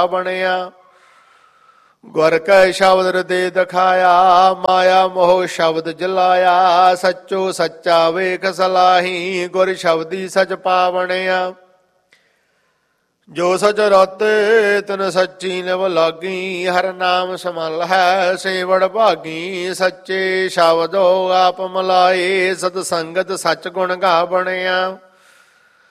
ਬਣਿਆ। ਗੁਰ ਕੈ ਸ਼ਬਦ ਹਿਰਦੇ ਦਿਖਾਇਆ, ਮਾਇਆ ਮੋਹ ਸ਼ਬਦ ਜਲਾਇਆ। ਸੱਚੋ ਸੱਚਾ ਵੇਖ ਸਲਾਹੀ, ਗੁਰ ਸ਼ਬਦੀ ਸਚ ਪਾਵਣਿਆ। ਜੋ ਸਚ ਰਤੇ ਤਿਨ ਸੱਚੀ ਨਿਵ ਲਾਗੀ, ਹਰ ਨਾਮ ਸਮਲ ਹੈ ਸੇ ਵਡ ਭਾਗੀ। ਸੱਚੇ ਸ਼ਬਦੋ ਆਪ ਮਲਾਏ, ਸਤ ਸੰਗਤ ਸਚ ਗੁਣ ਗਾ ਬਣਿਆ।